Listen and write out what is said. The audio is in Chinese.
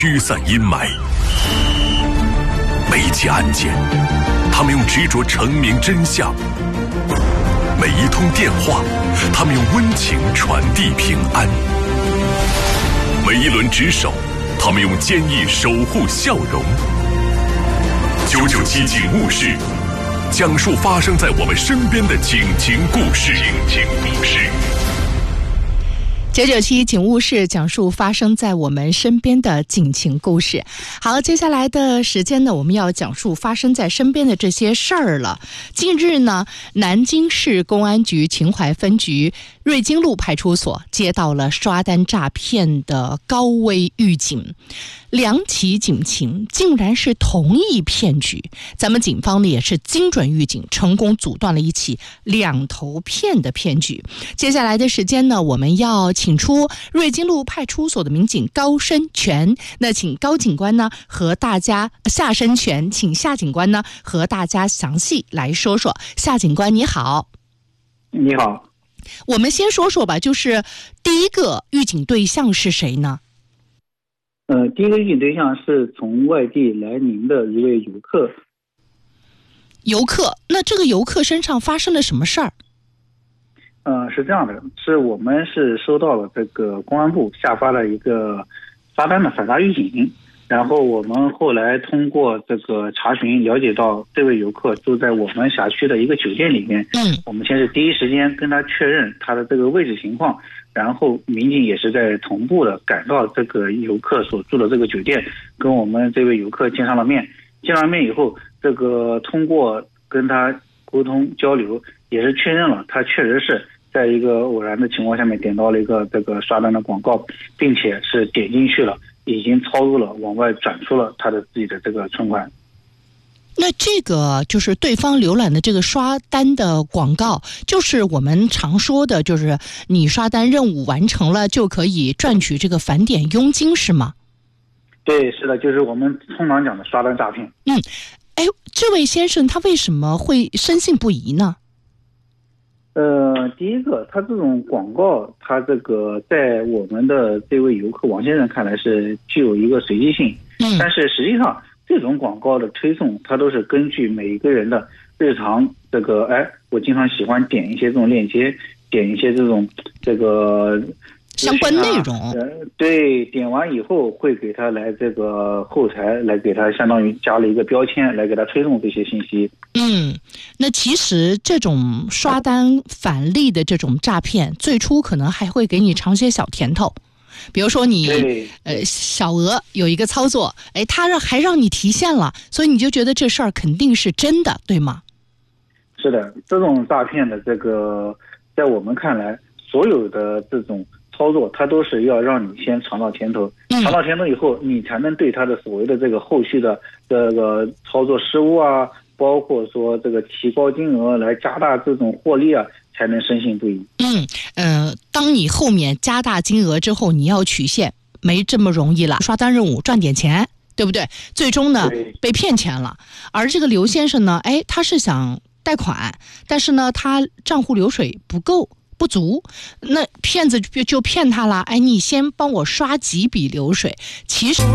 驱散阴霾。每一起案件，他们用执着澄明真相；每一通电话，他们用温情传递平安；每一轮值守，他们用坚毅守护笑容。997警务室，讲述发生在我们身边的警情故事。 997警务室，讲述发生在我们身边的警情故事。好，接下来的时间呢，我们要讲述发生在身边的这些事儿了。近日呢，南京市公安局秦淮分局瑞金路派出所接到了刷单诈骗的高危预警，2起警情竟然是同一骗局。咱们警方呢也是精准预警，成功阻断了一起2头骗的骗局。接下来的时间呢，我们要请出瑞金路派出所的民警高申全，那请高警官呢和大家夏申全，请夏警官呢和大家详细来说说。夏警官你好。 你好。 我们先说说吧，就是第一个预警对象是谁呢？ 第一个预警对象是从外地来宁的一位游客。 那这个游客身上发生了什么事儿？ 是这样的，我们是收到了这个公安部下发了一个刷单的反诈预警，然后我们后来通过这个查询了解到这位游客住在我们辖区的一个酒店里面。我们先是第一时间跟他确认他的这个位置情况，然后民警也是在同步的赶到这个游客所住的这个酒店，跟我们这位游客见上了面。见完面以后，这个通过跟他沟通交流，也是确认了他确实是在一个偶然的情况下面点到了一个这个刷单的广告，并且是点进去了，已经操作了，往外转出了他的自己的这个存款。 那这个就是对方浏览的这个刷单的广告，就是我们常说的，就是你刷单任务完成了就可以赚取这个返点佣金，是吗？ 对，是的，就是我们通常讲的刷单诈骗。 这位先生他为什么会深信不疑呢？ 第一个，他这种广告，他这个在我们的这位游客王先生看来是具有一个随机性，但是实际上这种广告的推送，它都是根据每一个人的日常这个，我经常喜欢点一些这种链接，点一些这种这个相关内容。 对，点完以后会给他来这个后台来给他相当于加了一个标签，来给他推送这些信息。 那其实这种刷单返利的这种诈骗，最初可能还会给你尝些小甜头，比如说你小额有一个操作，他还让你提现了，所以你就觉得这事儿肯定是真的，对吗？ 是的，这种诈骗的这个，在我们看来，所有的这种操作，它都是要让你先尝到甜头，尝到甜头以后，你才能对它的所谓的这个后续的这个操作失误啊，包括说这个提高金额来加大这种获利啊，才能深信不疑。 当你后面加大金额之后，你要取现没这么容易了，刷单任务赚点钱，对不对？最终呢被骗钱了。而这个刘先生呢，他是想贷款，但是呢他账户流水不足，那骗子就骗他了，你先帮我刷几笔流水，其实